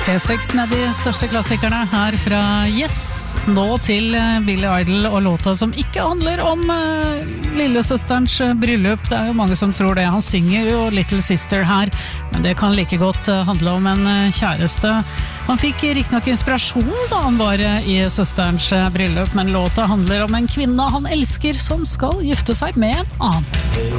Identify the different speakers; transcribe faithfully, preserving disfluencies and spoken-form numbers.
Speaker 1: P seks med de største klassikerne her fra Yes. Nå til Billy Idol og låta som ikke handler om uh, lillesøsterens bryllup. Det er jo mange som tror det. Han synger jo Little Sister her, men det kan like godt uh, handle om en uh, kjæreste. Han fikk riktignok inspirasjon da han var uh, i søsterens uh, bryllup, men låta handler om en kvinne han elsker som skal gifte seg med en annen.